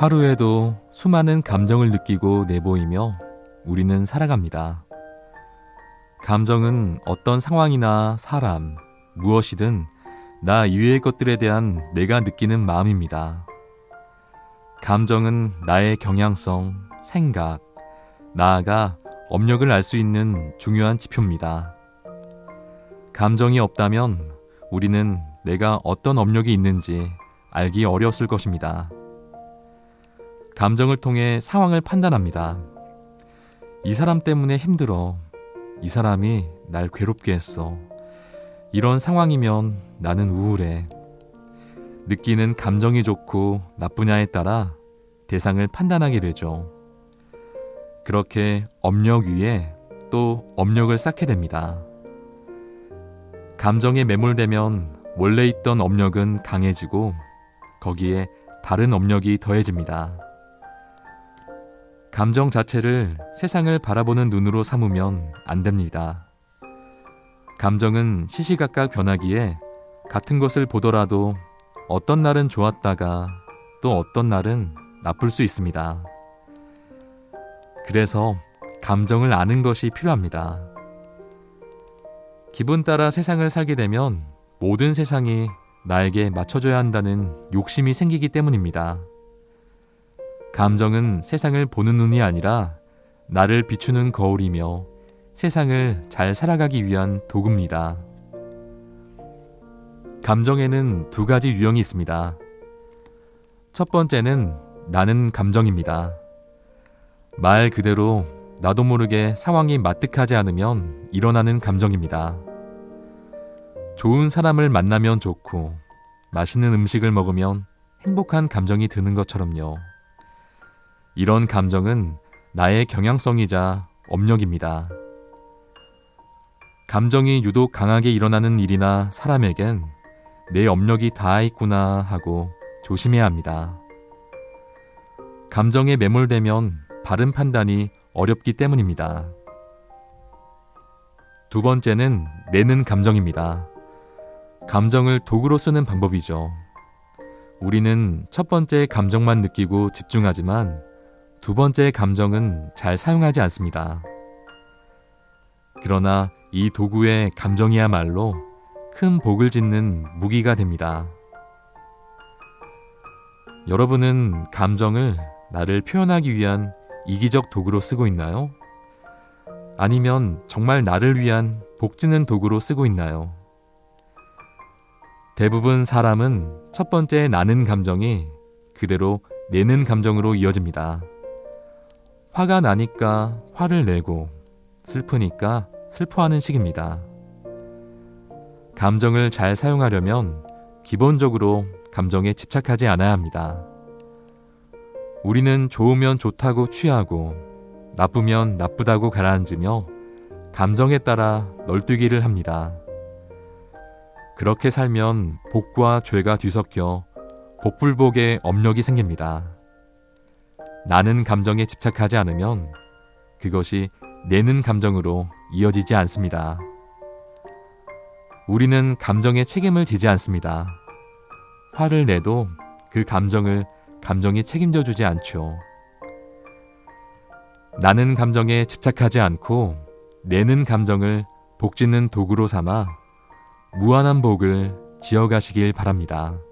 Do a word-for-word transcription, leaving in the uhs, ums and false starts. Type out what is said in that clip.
하루에도 수많은 감정을 느끼고 내보이며 우리는 살아갑니다. 감정은 어떤 상황이나 사람, 무엇이든 나 이외의 것들에 대한 내가 느끼는 마음입니다. 감정은 나의 경향성, 생각, 나아가 업력을 알 수 있는 중요한 지표입니다. 감정이 없다면 우리는 내가 어떤 업력이 있는지 알기 어려웠을 것입니다. 감정을 통해 상황을 판단합니다. 이 사람 때문에 힘들어. 이 사람이 날 괴롭게 했어. 이런 상황이면 나는 우울해. 느끼는 감정이 좋고 나쁘냐에 따라 대상을 판단하게 되죠. 그렇게 업력 위에 또 업력을 쌓게 됩니다. 감정에 매몰되면 원래 있던 업력은 강해지고 거기에 다른 업력이 더해집니다. 감정 자체를 세상을 바라보는 눈으로 삼으면 안 됩니다. 감정은 시시각각 변하기에 같은 것을 보더라도 어떤 날은 좋았다가 또 어떤 날은 나쁠 수 있습니다. 그래서 감정을 아는 것이 필요합니다. 기분 따라 세상을 살게 되면 모든 세상이 나에게 맞춰줘야 한다는 욕심이 생기기 때문입니다. 감정은 세상을 보는 눈이 아니라 나를 비추는 거울이며 세상을 잘 살아가기 위한 도구입니다. 감정에는 두 가지 유형이 있습니다. 첫 번째는 나는 감정입니다. 말 그대로 나도 모르게 상황이 마뜩하지 않으면 일어나는 감정입니다. 좋은 사람을 만나면 좋고 맛있는 음식을 먹으면 행복한 감정이 드는 것처럼요. 이런 감정은 나의 경향성이자 업력입니다. 감정이 유독 강하게 일어나는 일이나 사람에겐 내 업력이 닿아 있구나 하고 조심해야 합니다. 감정에 매몰되면 바른 판단이 어렵기 때문입니다. 두 번째는 내는 감정입니다. 감정을 도구로 쓰는 방법이죠. 우리는 첫 번째 감정만 느끼고 집중하지만 두 번째 감정은 잘 사용하지 않습니다. 그러나 이 도구의 감정이야말로 큰 복을 짓는 무기가 됩니다. 여러분은 감정을 나를 표현하기 위한 이기적 도구로 쓰고 있나요? 아니면 정말 나를 위한 복지는 도구로 쓰고 있나요? 대부분 사람은 첫 번째 나는 감정이 그대로 내는 감정으로 이어집니다. 화가 나니까 화를 내고 슬프니까 슬퍼하는 식입니다. 감정을 잘 사용하려면 기본적으로 감정에 집착하지 않아야 합니다. 우리는 좋으면 좋다고 취하고 나쁘면 나쁘다고 가라앉으며 감정에 따라 널뛰기를 합니다. 그렇게 살면 복과 죄가 뒤섞여 복불복의 업력이 생깁니다. 나는 감정에 집착하지 않으면 그것이 내는 감정으로 이어지지 않습니다. 우리는 감정에 책임을 지지 않습니다. 화를 내도 그 감정을 감정이 책임져 주지 않죠. 나는 감정에 집착하지 않고 내는 감정을 복짓는 도구로 삼아 무한한 복을 지어가시길 바랍니다.